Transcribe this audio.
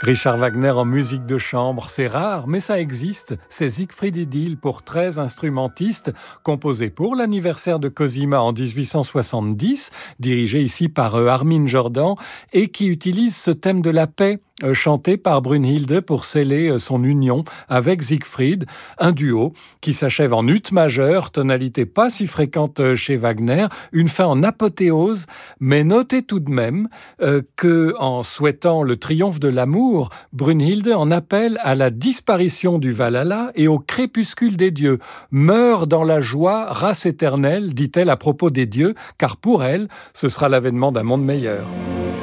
Richard Wagner en musique de chambre, c'est rare, mais ça existe. C'est Siegfried Idyll pour 13 instrumentistes, composé pour l'anniversaire de Cosima en 1870, dirigé ici par Armin Jordan, et qui utilise ce thème de la paix, chanté par Brünnhilde pour sceller son union avec Siegfried, un duo qui s'achève en ut majeur, tonalité pas si fréquente chez Wagner, une fin en apothéose, mais notez tout de même que, en souhaitant le triomphe de l'amour, Brünnhilde en appelle à la disparition du Valhalla et au crépuscule des dieux. Meurt dans la joie, race éternelle, dit-elle à propos des dieux, car pour elle, ce sera l'avènement d'un monde meilleur.